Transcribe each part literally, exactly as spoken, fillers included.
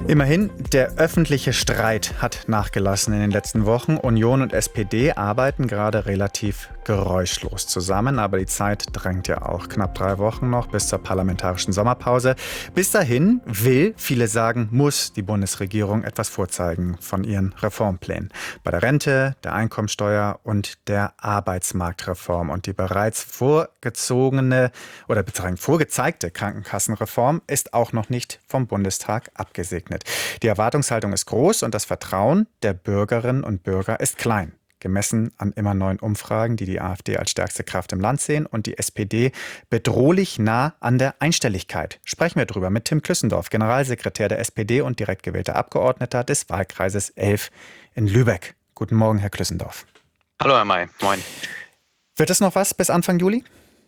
Immerhin, der öffentliche Streit hat nachgelassen in den letzten Wochen. Union und S P D arbeiten gerade relativ geräuschlos zusammen, aber die Zeit drängt ja auch. Knapp drei Wochen noch bis zur parlamentarischen Sommerpause. Bis dahin will, viele sagen, muss die Bundesregierung etwas vorzeigen von ihren Reformplänen. Bei der Rente, der Einkommensteuer und der Arbeitsmarktreform. Und die bereits vorgezogene oder beziehungsweise vorgezeigte Krankenkassenreform ist auch noch nicht vom Bundestag abgesegnet. Die Erwartungshaltung ist groß und das Vertrauen der Bürgerinnen und Bürger ist klein. Gemessen an immer neuen Umfragen, die die AfD als stärkste Kraft im Land sehen und die S P D bedrohlich nah an der Einstelligkeit. Sprechen wir drüber mit Tim Klüssendorf, Generalsekretär der S P D und direkt gewählter Abgeordneter des Wahlkreises elf in Lübeck. Guten Morgen, Herr Klüssendorf. Hallo, Herr May. Moin. Wird es noch was bis Anfang Juli?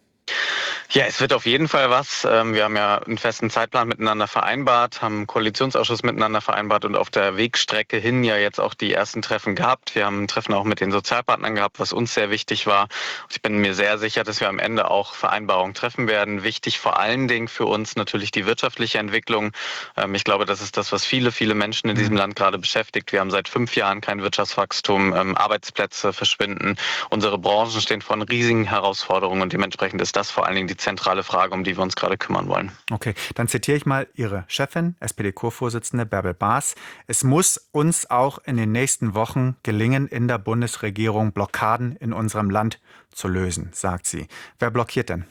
Ja, es wird auf jeden Fall was. Wir haben ja einen festen Zeitplan miteinander vereinbart, haben einen Koalitionsausschuss miteinander vereinbart und auf der Wegstrecke hin ja jetzt auch die ersten Treffen gehabt. Wir haben ein Treffen auch mit den Sozialpartnern gehabt, was uns sehr wichtig war. Ich bin mir sehr sicher, dass wir am Ende auch Vereinbarungen treffen werden. Wichtig vor allen Dingen für uns natürlich die wirtschaftliche Entwicklung. Ich glaube, das ist das, was viele, viele Menschen in diesem Land gerade beschäftigt. Wir haben seit fünf Jahren kein Wirtschaftswachstum, Arbeitsplätze verschwinden. Unsere Branchen stehen vor riesigen Herausforderungen und dementsprechend ist das vor allen Dingen die zentrale Frage, um die wir uns gerade kümmern wollen. Okay, dann zitiere ich mal Ihre Chefin, S P D-Kurvorsitzende Bärbel Baas. Es muss uns auch in den nächsten Wochen gelingen, in der Bundesregierung Blockaden in unserem Land zu lösen, sagt sie. Wer blockiert denn?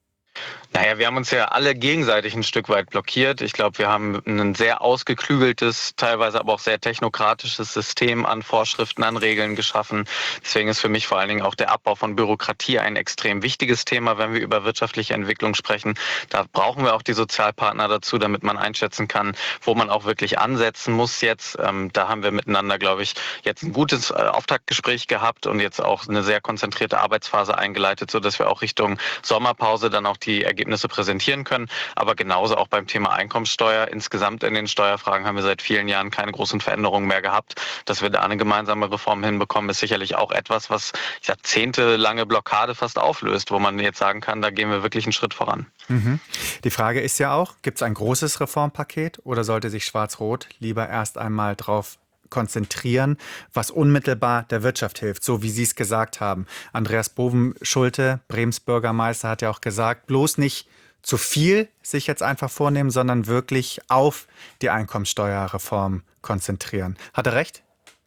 Naja, wir haben uns ja alle gegenseitig ein Stück weit blockiert. Ich glaube, wir haben ein sehr ausgeklügeltes, teilweise aber auch sehr technokratisches System an Vorschriften, an Regeln geschaffen. Deswegen ist für mich vor allen Dingen auch der Abbau von Bürokratie ein extrem wichtiges Thema, wenn wir über wirtschaftliche Entwicklung sprechen. Da brauchen wir auch die Sozialpartner dazu, damit man einschätzen kann, wo man auch wirklich ansetzen muss jetzt. Ähm, da haben wir miteinander, glaube ich, jetzt ein gutes äh, Auftaktgespräch gehabt und jetzt auch eine sehr konzentrierte Arbeitsphase eingeleitet, sodass wir auch Richtung Sommerpause dann auch die Ergebnisse präsentieren können. Aber genauso auch beim Thema Einkommensteuer. Insgesamt in den Steuerfragen haben wir seit vielen Jahren keine großen Veränderungen mehr gehabt. Dass wir da eine gemeinsame Reform hinbekommen, ist sicherlich auch etwas, was jahrzehntelange Blockade fast auflöst, wo man jetzt sagen kann, da gehen wir wirklich einen Schritt voran. Mhm. Die Frage ist ja auch, gibt es ein großes Reformpaket oder sollte sich Schwarz-Rot lieber erst einmal drauf konzentrieren, was unmittelbar der Wirtschaft hilft, so wie Sie es gesagt haben. Andreas Bovenschulte, Brems Bürgermeister, hat ja auch gesagt, bloß nicht zu viel sich jetzt einfach vornehmen, sondern wirklich auf die Einkommensteuerreform konzentrieren. Hat er recht?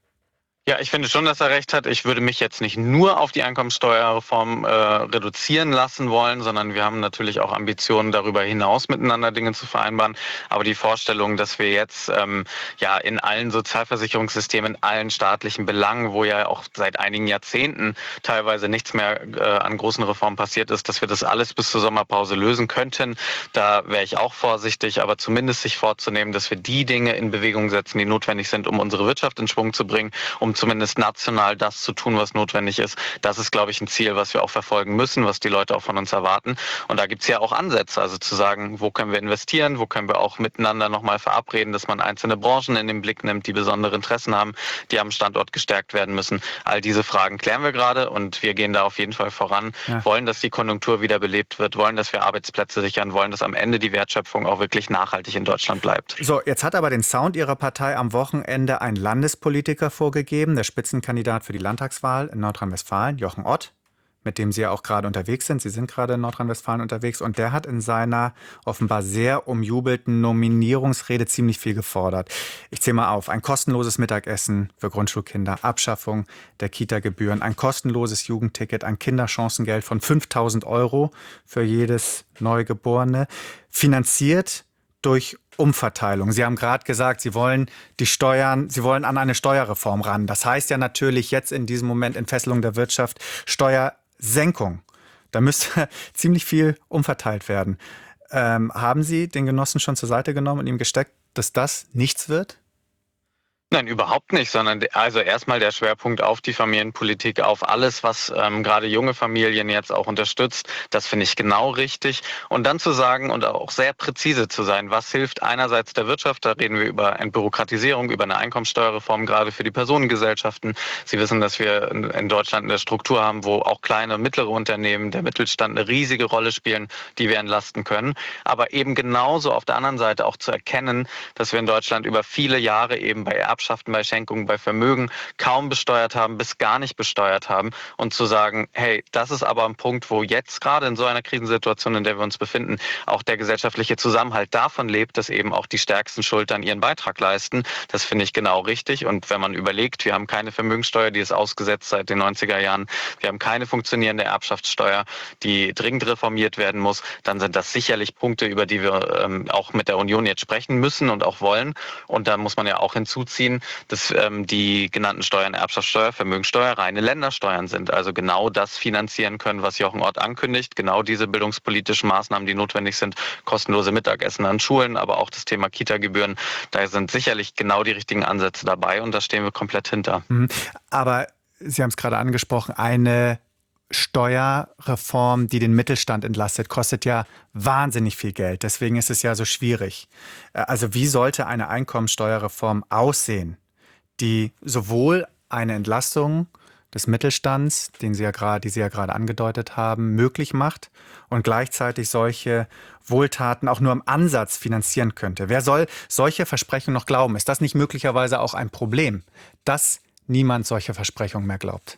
Ja, ich finde schon, dass er recht hat. Ich würde mich jetzt nicht nur auf die Einkommensteuerreform äh, reduzieren lassen wollen, sondern wir haben natürlich auch Ambitionen, darüber hinaus miteinander Dinge zu vereinbaren. Aber die Vorstellung, dass wir jetzt ähm, ja in allen Sozialversicherungssystemen, in allen staatlichen Belangen, wo ja auch seit einigen Jahrzehnten teilweise nichts mehr äh, an großen Reformen passiert ist, dass wir das alles bis zur Sommerpause lösen könnten, da wäre ich auch vorsichtig. Aber zumindest sich vorzunehmen, dass wir die Dinge in Bewegung setzen, die notwendig sind, um unsere Wirtschaft in Schwung zu bringen, um zumindest national das zu tun, was notwendig ist. Das ist, glaube ich, ein Ziel, was wir auch verfolgen müssen, was die Leute auch von uns erwarten. Und da gibt es ja auch Ansätze, also zu sagen, wo können wir investieren, wo können wir auch miteinander nochmal verabreden, dass man einzelne Branchen in den Blick nimmt, die besondere Interessen haben, die am Standort gestärkt werden müssen. All diese Fragen klären wir gerade und wir gehen da auf jeden Fall voran, ja. Wollen, dass die Konjunktur wieder belebt wird, wollen, dass wir Arbeitsplätze sichern, wollen, dass am Ende die Wertschöpfung auch wirklich nachhaltig in Deutschland bleibt. So, jetzt hat aber den Sound Ihrer Partei am Wochenende ein Landespolitiker vorgegeben, der Spitzenkandidat für die Landtagswahl in Nordrhein-Westfalen, Jochen Ott, mit dem Sie ja auch gerade unterwegs sind. Sie sind gerade in Nordrhein-Westfalen unterwegs und der hat in seiner offenbar sehr umjubelten Nominierungsrede ziemlich viel gefordert. Ich zähle mal auf. Ein kostenloses Mittagessen für Grundschulkinder, Abschaffung der Kita-Gebühren, ein kostenloses Jugendticket, ein Kinderchancengeld von fünftausend Euro für jedes Neugeborene, finanziert durch Umverteilung. Sie haben gerade gesagt, Sie wollen die Steuern, Sie wollen an eine Steuerreform ran. Das heißt ja natürlich jetzt in diesem Moment Entfesselung der Wirtschaft, Steuersenkung. Da müsste ziemlich viel umverteilt werden. Ähm, haben Sie den Genossen schon zur Seite genommen und ihm gesteckt, dass das nichts wird? Nein, überhaupt nicht, sondern de- also erstmal der Schwerpunkt auf die Familienpolitik, auf alles, was ähm, gerade junge Familien jetzt auch unterstützt. Das finde ich genau richtig. Und dann zu sagen und auch sehr präzise zu sein, was hilft einerseits der Wirtschaft, da reden wir über Entbürokratisierung, über eine Einkommensteuerreform, gerade für die Personengesellschaften. Sie wissen, dass wir in in Deutschland eine Struktur haben, wo auch kleine und mittlere Unternehmen, der Mittelstand eine riesige Rolle spielen, die wir entlasten können. Aber eben genauso auf der anderen Seite auch zu erkennen, dass wir in Deutschland über viele Jahre eben bei Erbschaften, bei Schenkungen, bei Vermögen kaum besteuert haben, bis gar nicht besteuert haben und zu sagen, hey, das ist aber ein Punkt, wo jetzt gerade in so einer Krisensituation, in der wir uns befinden, auch der gesellschaftliche Zusammenhalt davon lebt, dass eben auch die stärksten Schultern ihren Beitrag leisten. Das finde ich genau richtig. Und wenn man überlegt, wir haben keine Vermögensteuer, die ist ausgesetzt seit den neunziger Jahren, wir haben keine funktionierende Erbschaftssteuer, die dringend reformiert werden muss, dann sind das sicherlich Punkte, über die wir ähm, auch mit der Union jetzt sprechen müssen und auch wollen. Und da muss man ja auch hinzuziehen, dass ähm, die genannten Steuern, Erbschaftssteuer, Vermögensteuer, reine Ländersteuern sind. Also genau das finanzieren können, was Jochen Ort ankündigt. Genau diese bildungspolitischen Maßnahmen, die notwendig sind. Kostenlose Mittagessen an Schulen, aber auch das Thema Kita-Gebühren. Da sind sicherlich genau die richtigen Ansätze dabei und da stehen wir komplett hinter. Mhm. Aber Sie haben es gerade angesprochen, eine Steuerreform, die den Mittelstand entlastet, kostet ja wahnsinnig viel Geld. Deswegen ist es ja so schwierig. Äh, Also wie sollte eine Einkommensteuerreform aussehen, die sowohl eine Entlastung des Mittelstands, den Sie ja gerade, die Sie ja gerade angedeutet haben, möglich macht und gleichzeitig solche Wohltaten auch nur im Ansatz finanzieren könnte? Wer soll solche Versprechungen noch glauben? Ist das nicht möglicherweise auch ein Problem, dass niemand solche Versprechungen mehr glaubt?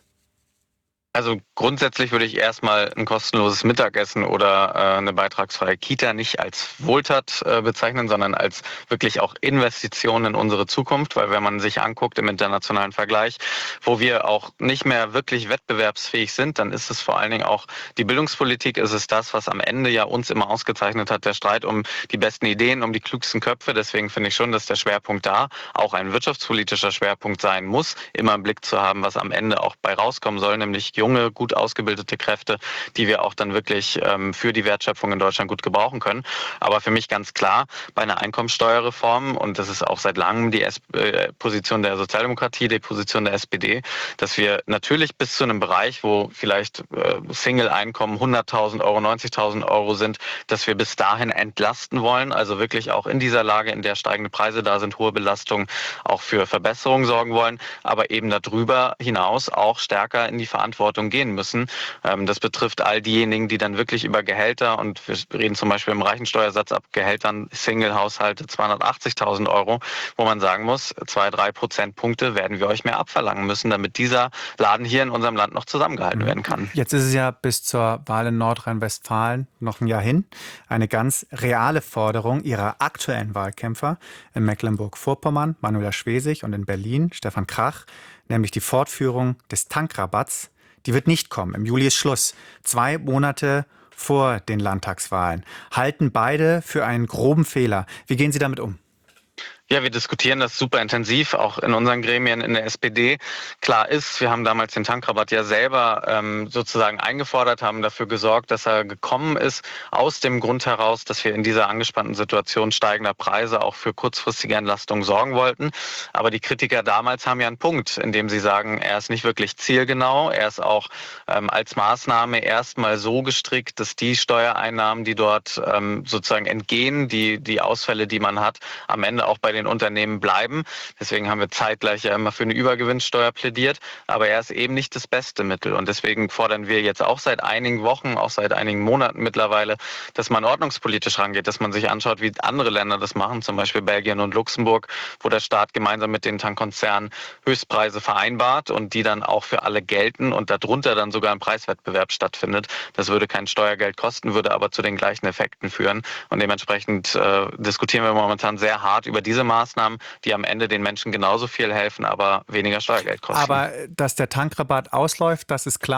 Also grundsätzlich würde ich erstmal ein kostenloses Mittagessen oder äh, eine beitragsfreie Kita nicht als Wohltat äh, bezeichnen, sondern als wirklich auch Investition in unsere Zukunft, weil wenn man sich anguckt im internationalen Vergleich, wo wir auch nicht mehr wirklich wettbewerbsfähig sind, dann ist es vor allen Dingen auch die Bildungspolitik, ist es das, was am Ende ja uns immer ausgezeichnet hat, der Streit um die besten Ideen, um die klügsten Köpfe. Deswegen finde ich schon, dass der Schwerpunkt da auch ein wirtschaftspolitischer Schwerpunkt sein muss, immer im Blick zu haben, was am Ende auch bei rauskommen soll, nämlich junge, gut ausgebildete Kräfte, die wir auch dann wirklich ähm, für die Wertschöpfung in Deutschland gut gebrauchen können. Aber für mich ganz klar, bei einer Einkommensteuerreform, und das ist auch seit langem die S- äh, Position der Sozialdemokratie, die Position der S P D, dass wir natürlich bis zu einem Bereich, wo vielleicht äh, Single-Einkommen hunderttausend Euro, neunzigtausend Euro sind, dass wir bis dahin entlasten wollen, also wirklich auch in dieser Lage, in der steigende Preise da sind, hohe Belastungen, auch für Verbesserungen sorgen wollen, aber eben darüber hinaus auch stärker in die Verantwortung gehen müssen. Ähm, das betrifft all diejenigen, die dann wirklich über Gehälter, und wir reden zum Beispiel im Reichensteuersatz ab Gehältern, Single-Haushalte zweihundertachtzigtausend Euro, wo man sagen muss, zwei, drei Prozentpunkte werden wir euch mehr abverlangen müssen, damit dieser Laden hier in unserem Land noch zusammengehalten werden kann. Jetzt ist es ja bis zur Wahl in Nordrhein-Westfalen noch ein Jahr hin. Eine ganz reale Forderung Ihrer aktuellen Wahlkämpfer in Mecklenburg-Vorpommern, Manuela Schwesig, und in Berlin, Stefan Krach, nämlich die Fortführung des Tankrabatts, die wird nicht kommen. Im Juli ist Schluss. Zwei Monate vor den Landtagswahlen. Halten beide für einen groben Fehler. Wie gehen Sie damit um? Ja, wir diskutieren das super intensiv, auch in unseren Gremien in der S P D. Klar ist, wir haben damals den Tankrabatt ja selber ähm, sozusagen eingefordert, haben dafür gesorgt, dass er gekommen ist, aus dem Grund heraus, dass wir in dieser angespannten Situation steigender Preise auch für kurzfristige Entlastung sorgen wollten. Aber die Kritiker damals haben ja einen Punkt, in dem sie sagen, er ist nicht wirklich zielgenau, er ist auch ähm, als Maßnahme erstmal so gestrickt, dass die Steuereinnahmen, die dort ähm, sozusagen entgehen, die, die Ausfälle, die man hat, am Ende auch bei den Unternehmen bleiben. Deswegen haben wir zeitgleich ja immer für eine Übergewinnsteuer plädiert. Aber er ist eben nicht das beste Mittel. Und deswegen fordern wir jetzt auch seit einigen Wochen, auch seit einigen Monaten mittlerweile, dass man ordnungspolitisch rangeht, dass man sich anschaut, wie andere Länder das machen, zum Beispiel Belgien und Luxemburg, wo der Staat gemeinsam mit den Tankkonzernen Höchstpreise vereinbart und die dann auch für alle gelten und darunter dann sogar ein Preiswettbewerb stattfindet. Das würde kein Steuergeld kosten, würde aber zu den gleichen Effekten führen. Und dementsprechend äh, diskutieren wir momentan sehr hart über diese Maßnahmen, die am Ende den Menschen genauso viel helfen, aber weniger Steuergeld kosten. Aber dass der Tankrabatt ausläuft, das ist klar.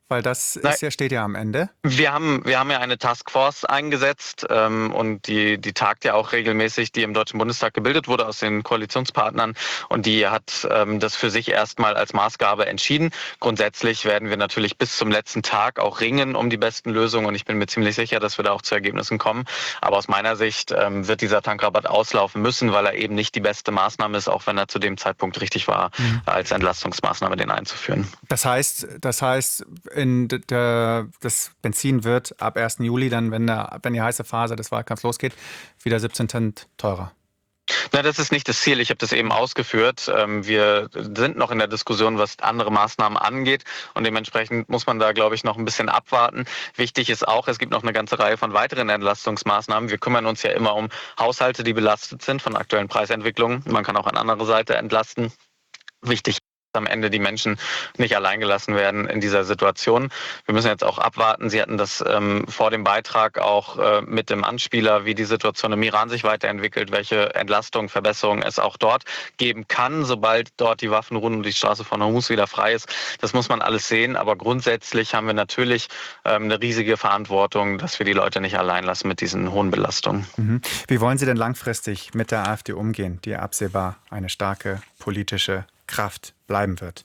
Weil das Nein. ist ja, steht ja am Ende. Wir haben, wir haben ja eine Taskforce eingesetzt ähm, und die, die tagt ja auch regelmäßig, die im Deutschen Bundestag gebildet wurde aus den Koalitionspartnern, und die hat ähm, das für sich erstmal als Maßgabe entschieden. Grundsätzlich werden wir natürlich bis zum letzten Tag auch ringen um die besten Lösungen, und ich bin mir ziemlich sicher, dass wir da auch zu Ergebnissen kommen. Aber aus meiner Sicht ähm, wird dieser Tankrabatt auslaufen müssen, weil er eben nicht die beste Maßnahme ist, auch wenn er zu dem Zeitpunkt richtig war, mhm. als Entlastungsmaßnahme den einzuführen. Das heißt, das heißt, in der, das Benzin wird ab ersten Juli dann, wenn, der, wenn die heiße Phase des Wahlkampfs losgeht, wieder siebzehn Cent teurer. Na, das ist nicht das Ziel. Ich habe das eben ausgeführt. Wir sind noch in der Diskussion, was andere Maßnahmen angeht, und dementsprechend muss man da, glaube ich, noch ein bisschen abwarten. Wichtig ist auch, es gibt noch eine ganze Reihe von weiteren Entlastungsmaßnahmen. Wir kümmern uns ja immer um Haushalte, die belastet sind von aktuellen Preisentwicklungen. Man kann auch an anderer Seite entlasten. Wichtig am Ende die Menschen nicht allein gelassen werden in dieser Situation. Wir müssen jetzt auch abwarten. Sie hatten das ähm, vor dem Beitrag auch äh, mit dem Anspieler, wie die Situation im Iran sich weiterentwickelt, welche Entlastung, Verbesserung es auch dort geben kann, sobald dort die Waffen ruhen und die Straße von Hormuz wieder frei ist. Das muss man alles sehen. Aber grundsätzlich haben wir natürlich ähm, eine riesige Verantwortung, dass wir die Leute nicht allein lassen mit diesen hohen Belastungen. Mhm. Wie wollen Sie denn langfristig mit der AfD umgehen, die absehbar eine starke politische Kraft bleiben wird?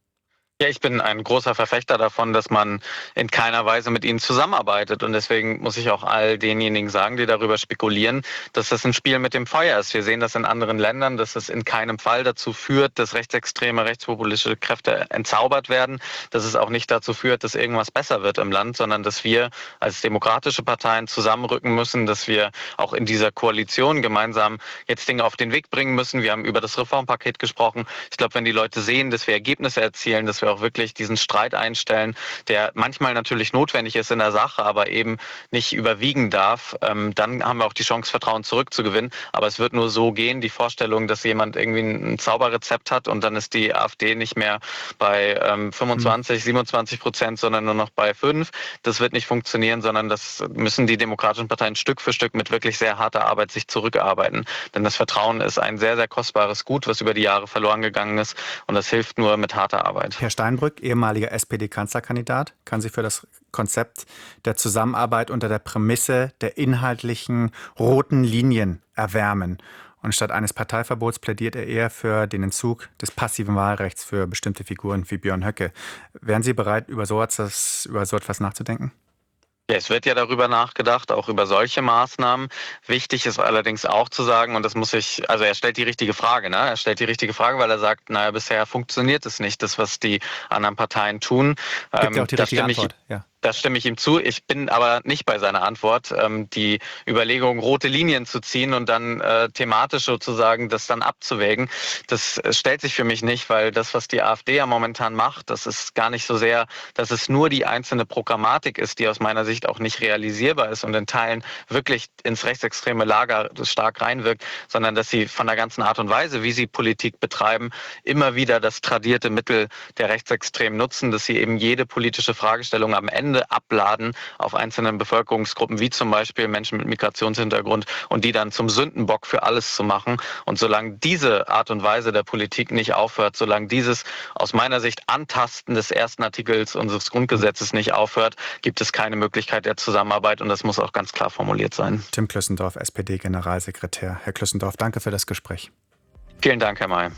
Ja, ich bin ein großer Verfechter davon, dass man in keiner Weise mit ihnen zusammenarbeitet. Und deswegen muss ich auch all denjenigen sagen, die darüber spekulieren, dass das ein Spiel mit dem Feuer ist. Wir sehen das in anderen Ländern, dass es in keinem Fall dazu führt, dass rechtsextreme, rechtspopulistische Kräfte entzaubert werden. Dass es auch nicht dazu führt, dass irgendwas besser wird im Land, sondern dass wir als demokratische Parteien zusammenrücken müssen, dass wir auch in dieser Koalition gemeinsam jetzt Dinge auf den Weg bringen müssen. Wir haben über das Reformpaket gesprochen. Ich glaube, wenn die Leute sehen, dass wir Ergebnisse erzielen, dass wir auch wirklich diesen Streit einstellen, der manchmal natürlich notwendig ist in der Sache, aber eben nicht überwiegen darf, ähm, dann haben wir auch die Chance, Vertrauen zurückzugewinnen. Aber es wird nur so gehen, die Vorstellung, dass jemand irgendwie ein Zauberrezept hat und dann ist die AfD nicht mehr bei ähm, fünfundzwanzig, siebenundzwanzig Prozent, sondern nur noch bei fünf. Das wird nicht funktionieren, sondern das müssen die demokratischen Parteien Stück für Stück mit wirklich sehr harter Arbeit sich zurückarbeiten. Denn das Vertrauen ist ein sehr, sehr kostbares Gut, was über die Jahre verloren gegangen ist, und das hilft nur mit harter Arbeit. Herr Steinbrück, ehemaliger S P D-Kanzlerkandidat, kann sich für das Konzept der Zusammenarbeit unter der Prämisse der inhaltlichen roten Linien erwärmen. Und statt eines Parteiverbots plädiert er eher für den Entzug des passiven Wahlrechts für bestimmte Figuren wie Björn Höcke. Wären Sie bereit, über so etwas, über so etwas nachzudenken? Ja, es wird ja darüber nachgedacht, auch über solche Maßnahmen. Wichtig ist allerdings auch zu sagen, und das muss ich, also er stellt die richtige Frage, ne? Er stellt die richtige Frage, weil er sagt, naja, bisher funktioniert es nicht, das, was die anderen Parteien tun. Gibt ähm, ja auch die richtige Antwort, ich, ja. Da stimme ich ihm zu. Ich bin aber nicht bei seiner Antwort. Ähm, die Überlegung, rote Linien zu ziehen und dann äh, thematisch sozusagen das dann abzuwägen, das äh, stellt sich für mich nicht, weil das, was die AfD ja momentan macht, das ist gar nicht so sehr, dass es nur die einzelne Programmatik ist, die aus meiner Sicht auch nicht realisierbar ist und in Teilen wirklich ins rechtsextreme Lager stark reinwirkt, sondern dass sie von der ganzen Art und Weise, wie sie Politik betreiben, immer wieder das tradierte Mittel der Rechtsextremen nutzen, dass sie eben jede politische Fragestellung am Ende abladen auf einzelnen Bevölkerungsgruppen, wie zum Beispiel Menschen mit Migrationshintergrund, und die dann zum Sündenbock für alles zu machen. Und solange diese Art und Weise der Politik nicht aufhört, solange dieses aus meiner Sicht Antasten des ersten Artikels unseres Grundgesetzes nicht aufhört, gibt es keine Möglichkeit der Zusammenarbeit, und das muss auch ganz klar formuliert sein. Tim Klüssendorf, S P D-Generalsekretär. Herr Klüssendorf, danke für das Gespräch. Vielen Dank, Herr May.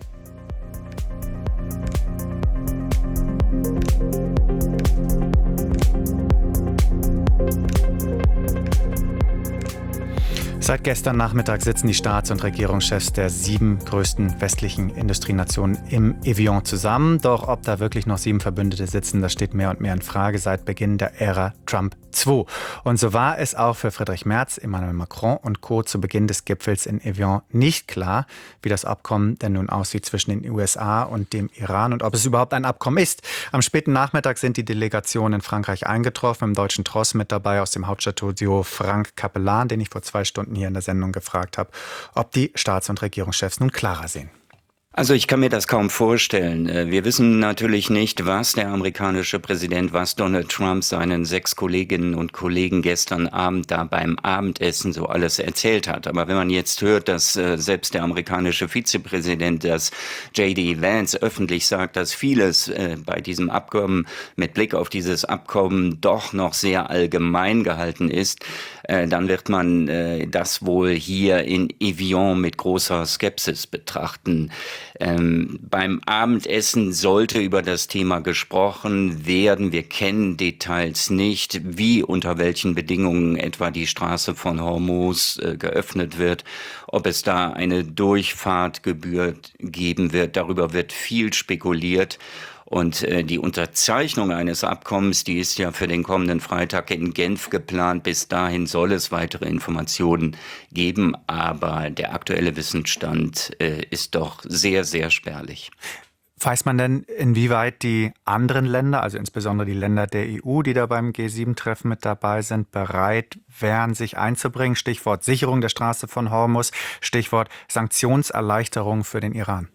Seit gestern Nachmittag sitzen die Staats- und Regierungschefs der sieben größten westlichen Industrienationen im Evian zusammen. Doch ob da wirklich noch sieben Verbündete sitzen, das steht mehr und mehr in Frage seit Beginn der Ära Trump zwei. Und so war es auch für Friedrich Merz, Emmanuel Macron und Co. zu Beginn des Gipfels in Evian nicht klar, wie das Abkommen denn nun aussieht zwischen den U S A und dem Iran und ob es überhaupt ein Abkommen ist. Am späten Nachmittag sind die Delegationen in Frankreich eingetroffen, im deutschen Tross mit dabei aus dem Hauptstadtstudio Frank Capellan, den ich vor zwei Stunden hier in der Sendung gefragt habe, ob die Staats- und Regierungschefs nun klarer sehen. Also ich kann mir das kaum vorstellen. Äh, Wir wissen natürlich nicht, was der amerikanische Präsident, was Donald Trump seinen sechs Kolleginnen und Kollegen gestern Abend da beim Abendessen so alles erzählt hat. Aber wenn man jetzt hört, dass äh, selbst der amerikanische Vizepräsident, dass J D Vance öffentlich sagt, dass vieles äh, bei diesem Abkommen mit Blick auf dieses Abkommen doch noch sehr allgemein gehalten ist, äh, dann wird man äh, das wohl hier in Evian mit großer Skepsis betrachten. Ähm, beim Abendessen sollte über das Thema gesprochen werden. Wir kennen Details nicht, wie unter welchen Bedingungen etwa die Straße von Hormuz äh, geöffnet wird, ob es da eine Durchfahrtgebühr geben wird. Darüber wird viel spekuliert. Und äh, die Unterzeichnung eines Abkommens, die ist ja für den kommenden Freitag in Genf geplant. Bis dahin soll es weitere Informationen geben, aber der aktuelle Wissensstand äh, ist doch sehr, sehr spärlich. Weiß man denn, inwieweit die anderen Länder, also insbesondere die Länder der E U, die da beim G sieben Treffen mit dabei sind, bereit wären, sich einzubringen? Stichwort Sicherung der Straße von Hormuz, Stichwort Sanktionserleichterung für den Iran.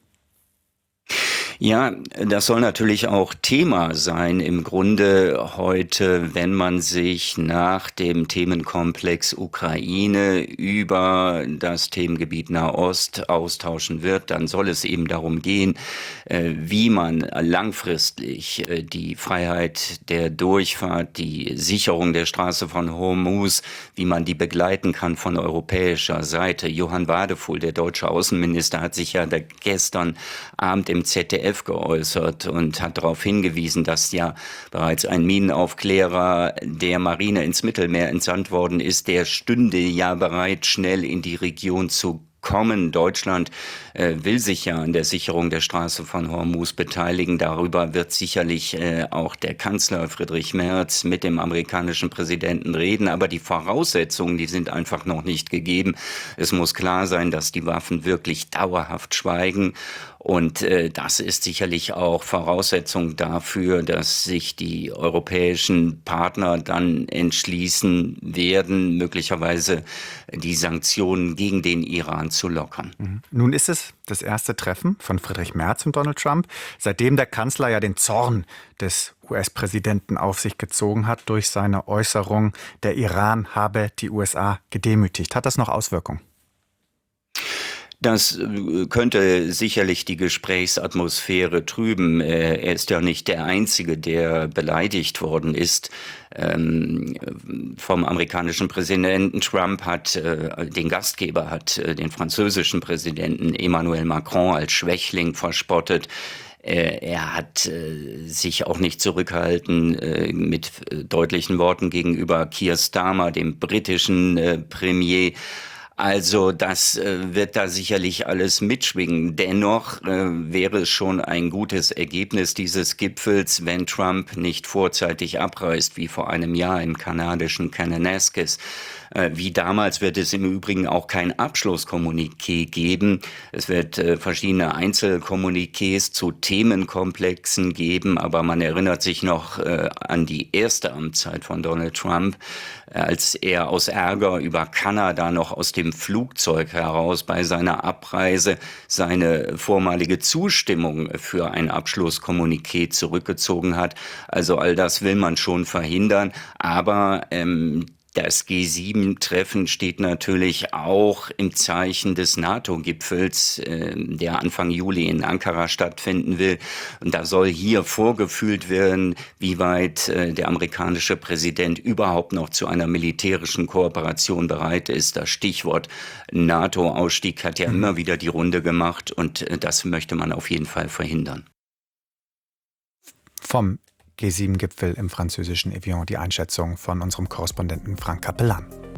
Ja, das soll natürlich auch Thema sein im Grunde heute, wenn man sich nach dem Themenkomplex Ukraine über das Themengebiet Nahost austauschen wird. Dann soll es eben darum gehen, wie man langfristig die Freiheit der Durchfahrt, die Sicherung der Straße von Hormuz, wie man die begleiten kann von europäischer Seite. Johann Wadefuhl, der deutsche Außenminister, hat sich ja gestern Abend im Z D F geäußert und hat darauf hingewiesen, dass ja bereits ein Minenaufklärer der Marine ins Mittelmeer entsandt worden ist. Der stünde ja bereit, schnell in die Region zu kommen. Deutschland äh, will sich ja an der Sicherung der Straße von Hormuz beteiligen. Darüber wird sicherlich äh, auch der Kanzler Friedrich Merz mit dem amerikanischen Präsidenten reden. Aber die Voraussetzungen, die sind einfach noch nicht gegeben. Es muss klar sein, dass die Waffen wirklich dauerhaft schweigen. Und äh, das ist sicherlich auch Voraussetzung dafür, dass sich die europäischen Partner dann entschließen werden, möglicherweise die Sanktionen gegen den Iran zu lockern. Mhm. Nun ist es das erste Treffen von Friedrich Merz und Donald Trump, seitdem der Kanzler ja den Zorn des U S-Präsidenten auf sich gezogen hat durch seine Äußerung, der Iran habe die U S A gedemütigt. Hat das noch Auswirkungen? Das könnte sicherlich die Gesprächsatmosphäre trüben. Er ist ja nicht der Einzige, der beleidigt worden ist. Ähm, vom amerikanischen Präsidenten. Trump hat äh, den Gastgeber, hat äh, den französischen Präsidenten Emmanuel Macron als Schwächling verspottet. Er hat äh, sich auch nicht zurückgehalten äh, mit äh, deutlichen Worten gegenüber Keir Starmer, dem britischen äh, Premier. Also das äh, wird da sicherlich alles mitschwingen. Dennoch äh, wäre es schon ein gutes Ergebnis dieses Gipfels, wenn Trump nicht vorzeitig abreist, wie vor einem Jahr im kanadischen Kananaskis. Äh, wie damals wird es im Übrigen auch kein Abschlusskommuniqué geben. Es wird äh, verschiedene Einzelkommuniqués zu Themenkomplexen geben, aber man erinnert sich noch äh, an die erste Amtszeit von Donald Trump, als er aus Ärger über Kanada noch aus dem Flugzeug heraus bei seiner Abreise seine vormalige Zustimmung für ein Abschlusskommuniqué zurückgezogen hat. Also all das will man schon verhindern, aber ähm, das G sieben Treffen steht natürlich auch im Zeichen des NATO-Gipfels, äh, der Anfang Juli in Ankara stattfinden will. Und da soll hier vorgefühlt werden, wie weit äh, der amerikanische Präsident überhaupt noch zu einer militärischen Kooperation bereit ist. Das Stichwort NATO-Ausstieg hat ja immer wieder die Runde gemacht und äh, das möchte man auf jeden Fall verhindern. Vom G sieben Gipfel im französischen Evian die Einschätzung von unserem Korrespondenten Frank Capellan.